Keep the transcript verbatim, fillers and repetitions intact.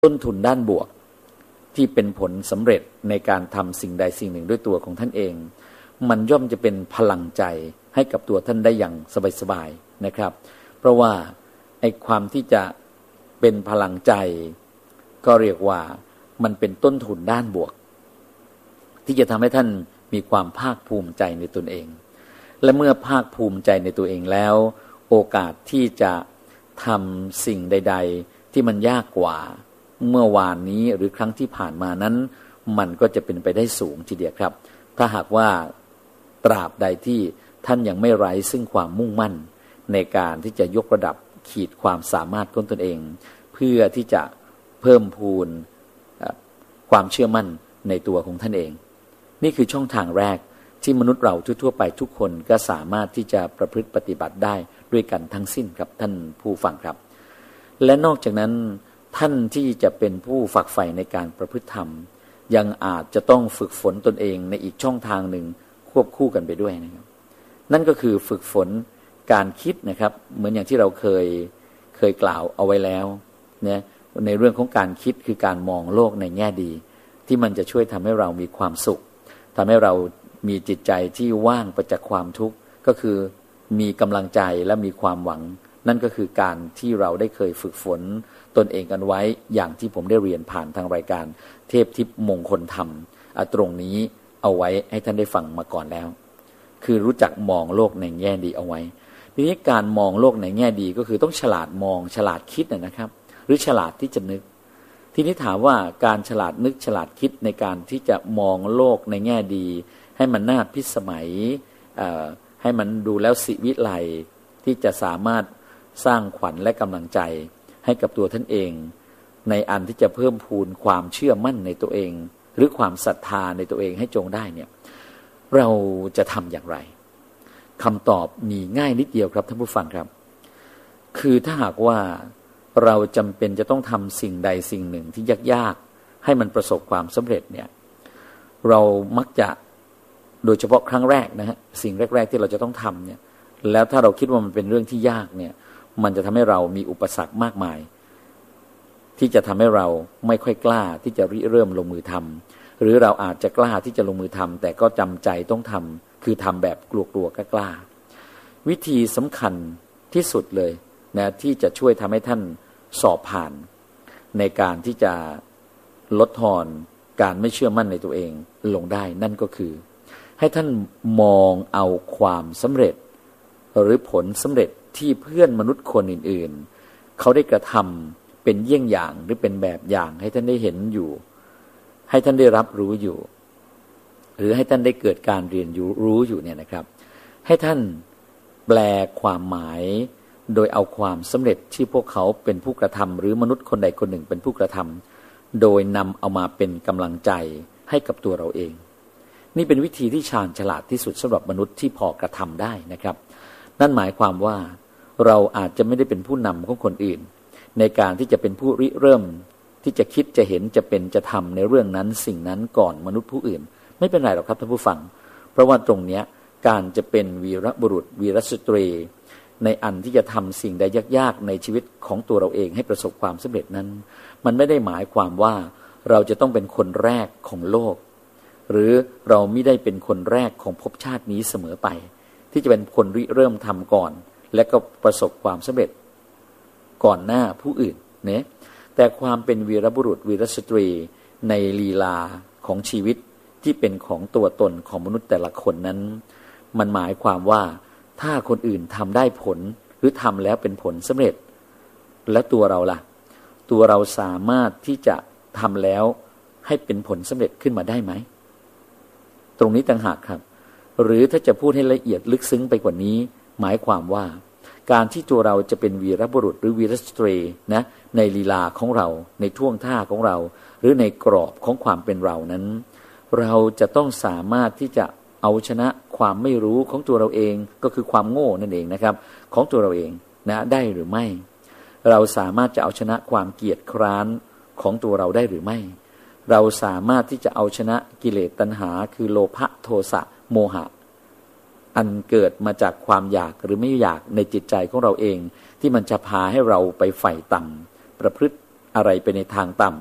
ต้นทุนด้านบวกที่เป็นผลสำเร็จในการทำสิ่งใดสิ่งหนึ่งด้วยตัวของท่านเองมันย่อมจะเป็นพลังใจให้กับตัวท่านได้อย่างสบายๆนะครับเพราะว่าไอ้ความที่จะเป็นพลังใจก็เรียกว่ามันเป็นต้นทุนด้านบวกที่จะทำให้ท่านมีความภาคภูมิใจในตนเองและเมื่อภาคภูมิใจในตัวเองแล้วโอกาสที่จะทำสิ่งใดๆที่มันยากกว่าเมื่อวานนี้หรือครั้งที่ผ่านมานั้นมันก็จะเป็นไปได้สูงทีเดียวครับถ้าหากว่าตราบใดที่ท่านยังไม่ไร้ซึ่งความมุ่งมั่นในการที่จะยกระดับขีดความสามารถของตนเองเพื่อที่จะเพิ่มพูนความเชื่อมั่นในตัวของท่านเองนี่คือช่องทางแรกที่มนุษย์เราทั่วๆไปทุกคนก็สามารถที่จะประพฤติปฏิบัติได้ด้วยกันทั้งสิ้นครับท่านผู้ฟังครับและนอกจากนั้นท่านที่จะเป็นผู้ฝักใฝ่ในการประพฤติธรรมยังอาจจะต้องฝึกฝนตนเองในอีกช่องทางหนึ่งควบคู่กันไปด้วยนะครับนั่นก็คือฝึกฝนการคิดนะครับเหมือนอย่างที่เราเคยเคยกล่าวเอาไว้แล้วเนี่ยในเรื่องของการคิดคือการมองโลกในแง่ดีที่มันจะช่วยทำให้เรามีความสุขทำให้เรามีจิตใจที่ว่างประจากความทุกข์ก็คือมีกำลังใจและมีความหวังนั่นก็คือการที่เราได้เคยฝึกฝนตนเองกันไว้อย่างที่ผมได้เรียนผ่านทางรายการเทพทิพย์มงคลธรรมตรงนี้เอาไว้ให้ท่านได้ฟังมาก่อนแล้วคือรู้จักมองโลกในแง่ดีเอาไว้ทีนี้การมองโลกในแง่ดีก็คือต้องฉลาดมองฉลาดคิดนะครับหรือฉลาดที่จะนึกทีนี้ถามว่าการฉลาดนึกฉลาดคิดในการที่จะมองโลกในแง่ดีให้มันน่าพิสมัยให้มันดูแล้วสิวิไลที่จะสามารถสร้างขวัญและกำลังใจให้กับตัวท่านเองในอันที่จะเพิ่มพูนความเชื่อมั่นในตัวเองหรือความศรัทธาในตัวเองให้จงได้เนี่ยเราจะทำอย่างไรคำตอบมีง่ายนิดเดียวครับท่านผู้ฟังครับคือถ้าหากว่าเราจำเป็นจะต้องทำสิ่งใดสิ่งหนึ่งที่ยากๆให้มันประสบความสำเร็จเนี่ยเรามักจะโดยเฉพาะครั้งแรกนะฮะสิ่งแรกๆที่เราจะต้องทำเนี่ยแล้วถ้าเราคิดว่ามันเป็นเรื่องที่ยากเนี่ยมันจะทำให้เรามีอุปสรรคมากมายที่จะทำให้เราไม่ค่อยกล้าที่จะริเริ่มลงมือทำหรือเราอาจจะกล้าที่จะลงมือทำแต่ก็จำใจต้องทำคือทำแบบกลัวๆกล้าๆวิธีสำคัญที่สุดเลยนะที่จะช่วยทำให้ท่านสอบผ่านในการที่จะลดทอนการไม่เชื่อมั่นในตัวเองลงได้นั่นก็คือให้ท่านมองเอาความสำเร็จหรือผลสำเร็จที่เพื่อนมนุษย์คนอื่นๆเขาได้กระทำเป็นเยี่ยงอย่างหรือเป็นแบบอย่างให้ท่านได้เห็นอยู่ให้ท่านได้รับรู้อยู่หรือให้ท่านได้เกิดการเรียนรู้อยู่เนี่ยนะครับให้ท่านแปลความหมายโดยเอาความสำเร็จที่พวกเขาเป็นผู้กระทำหรือมนุษย์คนใดคนหนึ่งเป็นผู้กระทำโดยนำเอามาเป็นกำลังใจให้กับตัวเราเองนี่เป็นวิธีที่ชาญฉลาดที่สุดสำหรับมนุษย์ที่พอกระทำได้นะครับนั่นหมายความว่าเราอาจจะไม่ได้เป็นผู้นำของคนอื่นในการที่จะเป็นผู้ริเริ่มที่จะคิดจะเห็นจะเป็นจะทำในเรื่องนั้นสิ่งนั้นก่อนมนุษย์ผู้อื่นไม่เป็นไรหรอกครับท่านผู้ฟังเพราะว่าตรงเนี้ยการจะเป็นวีรบุรุษวีรสตรีในอันที่จะทำสิ่งใดยากๆในชีวิตของตัวเราเองให้ประสบความสำเร็จนั้นมันไม่ได้หมายความว่าเราจะต้องเป็นคนแรกของโลกหรือเราไม่ได้เป็นคนแรกของภพชาตินี้เสมอไปที่จะเป็นคนริเริ่มทำก่อนและก็ประสบความสำเร็จก่อนหน้าผู้อื่นเนี่ยแต่ความเป็นวีรบุรุษวีรสตรีในลีลาของชีวิตที่เป็นของตัวตนของมนุษย์แต่ละคนนั้นมันหมายความว่าถ้าคนอื่นทำได้ผลหรือทำแล้วเป็นผลสำเร็จแล้วตัวเราล่ะตัวเราสามารถที่จะทำแล้วให้เป็นผลสำเร็จขึ้นมาได้ไหมตรงนี้ต่างหากครับหรือถ้าจะพูดให้ละเอียดลึกซึ้งไปกว่านี้หมายความว่าการที่ตัวเราจะเป็นวีรบุรุษหรือวีรสตรีนะในลีลาของเราในท่วงท่าของเราหรือในกรอบของความเป็นเรานั้นเราจะต้องสามารถที่จะเอาชนะความไม่รู้ของตัวเราเองก็คือความโง่นั่นเองนะครับของตัวเราเองนะได้หรือไม่เราสามารถจะเอาชนะความเกียจคร้านของตัวเราได้หรือไม่เราสามารถที่จะเอาชนะกิเลสตัณหาคือโลภะโทสะโมหะอันเกิดมาจากความอยากหรือไม่อยากในจิตใจของเราเองที่มันจะพาให้เราไปใฝ่ต่ำประพฤติอะไรไปในทางต่ำ